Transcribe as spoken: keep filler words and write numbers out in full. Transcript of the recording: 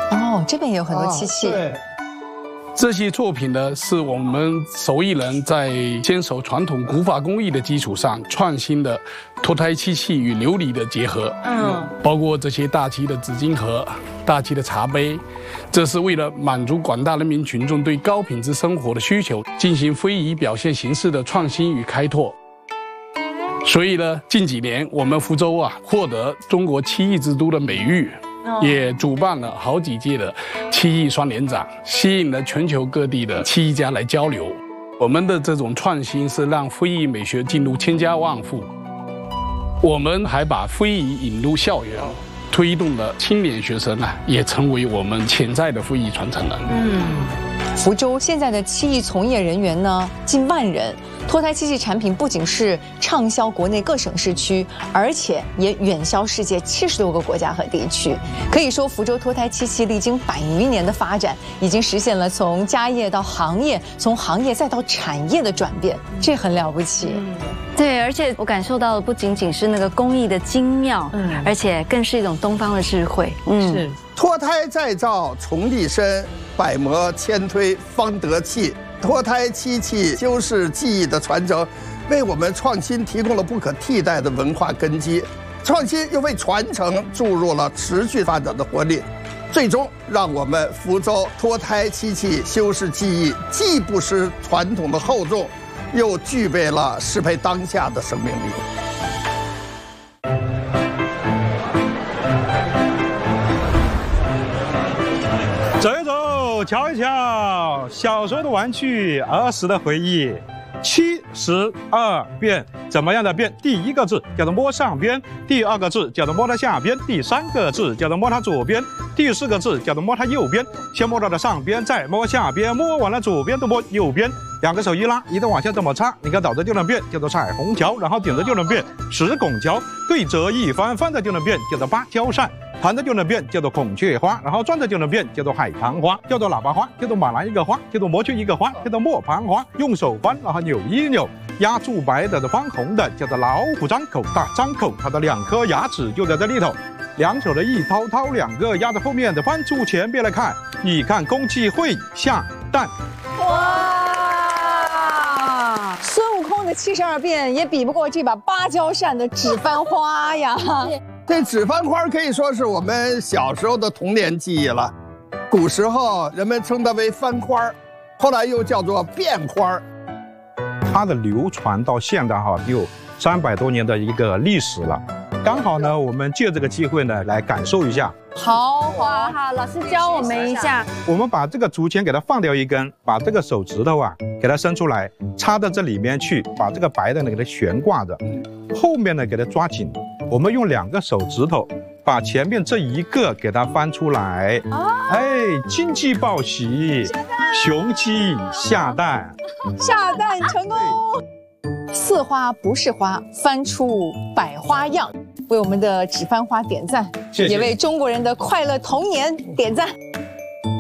哦，这边也有很多漆器。 啊、对。 这些作品呢，是我们手艺人在坚守传统古法工艺的基础上，创新的脱胎漆器与琉璃的结合。嗯，包括这些大漆的纸巾盒、大漆的茶杯，这是为了满足广大人民群众对高品质生活的需求，进行非遗表现形式的创新与开拓。所以呢，近几年我们福州啊，获得中国漆艺之都的美誉。 也主办了好几届的漆艺双年展，吸引了全球各地的漆艺家来交流。我们的这种创新是让非遗美学进入千家万户。我们还把非遗引入校园，推动了青年学生啊，也成为我们潜在的非遗传承人。 嗯，福州现在的漆艺从业人员呢，近万人。 脱胎漆器产品不仅是畅销国内各省市区，而且也远销世界七十多个国家和地区。可以说，福州脱胎漆器历经百余年的发展，已经实现了从家业到行业，从行业再到产业的转变，这很了不起。嗯对，而且我感受到的不仅仅是那个工艺的精妙，嗯，而且更是一种东方的智慧。嗯， 是脱胎再造从立身，百磨千推方得器。脱胎漆器修饰技艺的传承，为我们创新提供了不可替代的文化根基。创新又为传承注入了持续发展的活力，最终让我们福州脱胎漆器修饰技艺既不失传统的厚重。 又具备了适配当下的生命力。 走一走，瞧一瞧，小时候的玩具，儿时的回忆。七十二变，怎么样的变？第一个字叫做摸上边，第二个字叫做摸它下边，第三个字叫做摸它左边，第四个字叫做摸它右边。先摸到了上边，再摸下边，摸完了左边，再摸右边。 两个手一拉，一直往下这么插，你看倒着就能变，叫做彩虹桥；然后顶着就能变，石拱桥；对折一翻，翻着就能变，叫做芭蕉扇；盘着就能变，叫做孔雀花；然后转着就能变，叫做海棠花；叫做喇叭花，叫做马兰一个花；叫做摩雀一个花；叫做磨盘花。用手翻，然后扭一扭，压住白的的翻红的，叫做老虎张口大张口，它的两颗牙齿就在这里头。 两手的一掏掏，两个压在后面的翻出前边来看，你看公鸡会下蛋。 哇！孙悟空的七十二变也比不过这把芭蕉扇的纸翻花呀。 这纸翻花可以说是我们小时候的童年记忆了。古时候人们称它为翻花，后来又叫做变花。 它的流传到现在哈，有三百多年的一个历史了。 刚好呢，我们借这个机会呢，来感受一下。 好， 好，好，老师教我们一下。 我们把这个竹签给它放掉一根，把这个手指头啊，给它伸出来，插到这里面去，把这个白的呢给它悬挂着，后面呢给它抓紧。我们用两个手指头把前面这一个给它翻出来。哎，金鸡报喜，雄鸡下蛋， 下蛋成功。似花不是花，翻出百花样。为我们的纸翻花点赞， 谢谢， 也为中国人的快乐童年点赞。